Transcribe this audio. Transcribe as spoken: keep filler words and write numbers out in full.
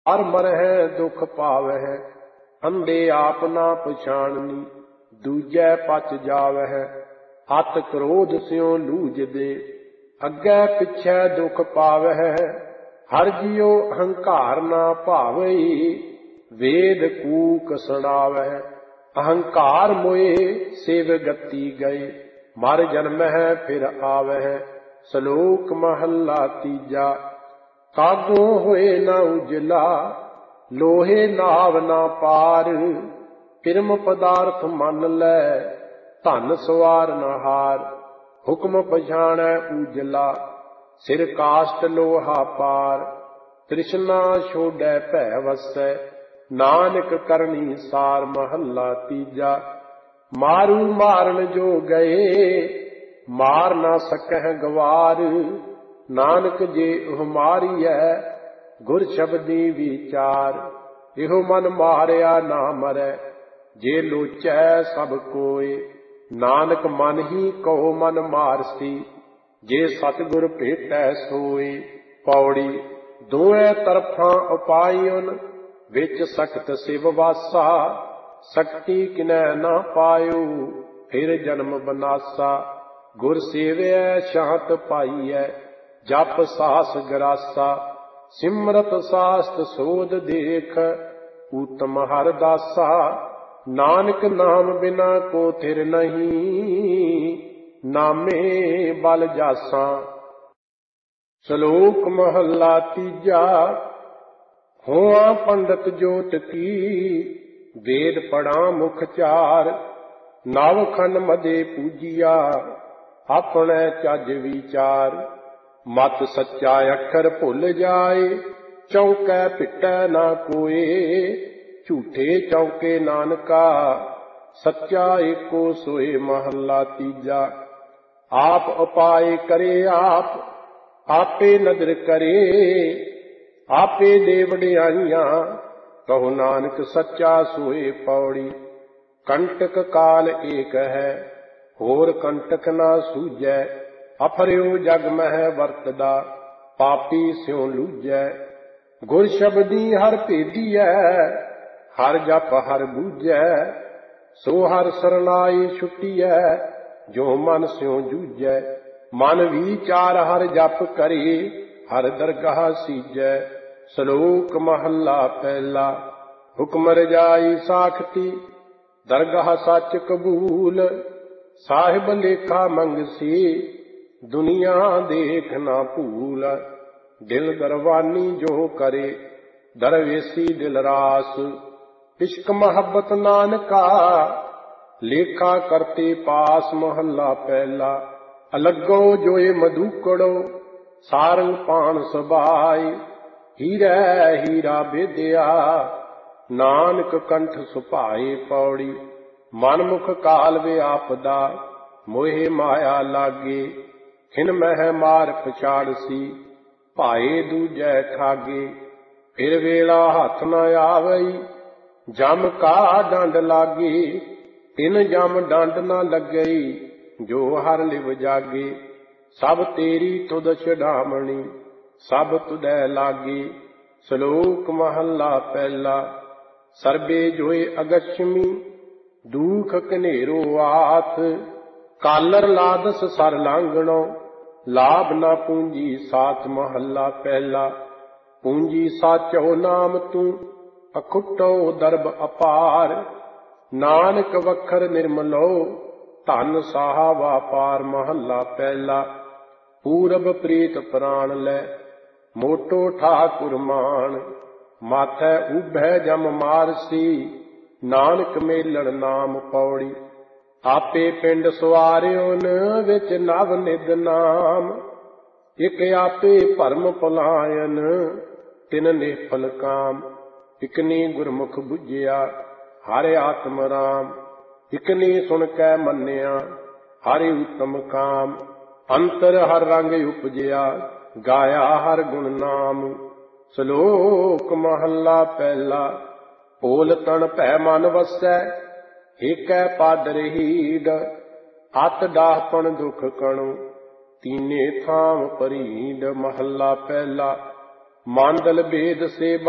हर मरह दुख पावह, अंधे आप ना पछाणनी, दूजै पच जावह। अत क्रोध स्यों लूझ दे, अग्गै पिछै दुख पावह। हर जियो अहंकार ना भावई, वेद कूक सुनावह। अहंकार मोए सेव गति गए, मर जन्मह फिर आवह। श्लोक महला तीजा। कागों होए न उजला, लोहे नाव ना पार। पिरम पदार्थ मन लै, धन सवार न हार। हुक्म पछाणै उजला, सिर काष्ट लोहा पार। तृष्णा छोड़ै भै वसै, नानक करनी सार। महला तीजा। मारू मारन जो गए, मार ना सकह गवार। नानक जे ओह मारियै, गुर शब्दी विचार। इहो मन मारिया ना मरै, जे लोचै सब कोय। नानक मन ही कहो मन मारसी, जे सतगुर भेटै सोय। पौड़ी। दोए तरफां उपायन, विच सख्त शिव वासा। शक्ति किनै ना पायो, फिर जन्म बनासा। गुर सेवै शांत पाइयै, जप सास गरासा। सिमरत सास्त सोध देख, उत्तम हर दासा। नानक नाम बिना को थिर नहीं, नामे बल जासा। श्लोक महला तीजा। होआ पंडित जोत की, वेद पढ़ा मुख चार। नवखन मदे पूजिया, अपने चज विचार। मत सच्चा अखर भुल जाए, चौकै पिटै ना कोय। झूठे चौके नानका, सच्चा एको सोए। महला तीजा। आप उपाय करे आप, आपे नदर करे। आपे दे वडियाइयां, कहो नानक सच्चा सोए। पौड़ी। कंटक काल एक है, होर कंटक ना सूझै। अफरियो जग मह वरतदा, पापी स्यों लूझै। गुर शब्दी हर भेदियै, हर जप हर बूझै। सो हर सरनाई छुटियै, जो मन स्यों जूझै। मन विचार हर जप करे, हर दरगाह सीजै। श्लोक महला पहला। हुक्म रजाई साखती, दरगाह सच कबूल। साहिब लेखा मंगसी, दुनिया देख ना भूल। दिल दरवानी जो करे, दरवेसी दिल रास। इश्क मोहब्बत नानका, लेखा करते पास। महला पहला। अलगो जोए मधुकड़ो, सारंग पान सबाई। हीरै हीरा बेदिया, नानक कंठ सुभाए। पौड़ी। मनमुख काल व्यापदा, मोहे माया लागे। खिन मह मार पछाड़सी, भाए दूजै ठागे। फिर वेला हथ न आवई, जम का डंड लागे। तिन जम डंड न लगई, जो हर लिव जागे। सब तेरी तुद छडामणी, सब तुदै लागे। श्लोक महला पहला। सर्बे जोए अगछमी, दुख कनेरो आथ। कालर लादस सर लांगणो, लाभ ना पूंजी साथ। महला पहला। पूंजी साचो नाम तू, अखुटो दरब अपार। नानक वखर निर्मलो, धन साहा वापार। महला पहला। पूरब प्रीत प्राण लै, मोटो ठाकुर मान। माथै उभै जम मारसी, नानक मेलण नाम। पौड़ी। आपे पिंड सवारियोन, विच नव निध नाम। इक आपे भरम पलायन, तिन निफल काम। इकनी गुरमुख बुझिया, हरे आत्म राम। इकनी सुन कै मन्निया, हरि उत्तम काम। अंतर हर रंग उपजिया, गाया हर गुण नाम। श्लोक महला पहला। ओल तन भै मन वसै, हिकै पादर हीड। अत डाहपन दुख कणु, तीने थाम परीड। महला पहला। मांडल भेद सेवा,